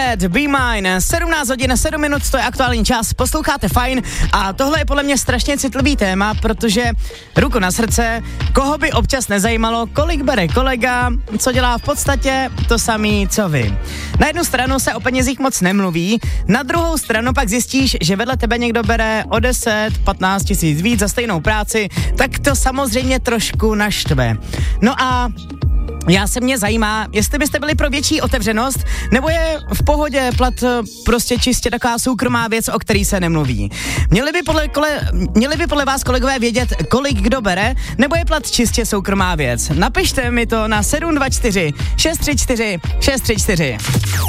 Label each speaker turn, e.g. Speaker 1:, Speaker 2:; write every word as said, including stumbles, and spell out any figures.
Speaker 1: Dead, Be Mine, sedmnáct hodin, sedm minut, to je aktuální čas, posloucháte Fajn a tohle je podle mě strašně citlivý téma, protože ruku na srdce, koho by občas nezajímalo, kolik bere kolega, co dělá v podstatě to samý, co vy. Na jednu stranu se o penězích moc nemluví, na druhou stranu pak zjistíš, že vedle tebe někdo bere o deset patnáct tisíc víc za stejnou práci, tak to samozřejmě trošku naštve. No a já se mě zajímá, jestli byste byli pro větší otevřenost, nebo je v pohodě plat prostě čistě taková soukromá věc, o který se nemluví. Měli by podle, kole, měli by podle vás kolegové vědět, kolik kdo bere, nebo je plat čistě soukromá věc? Napište mi to na sedm dva čtyři šest tři čtyři šest tři čtyři.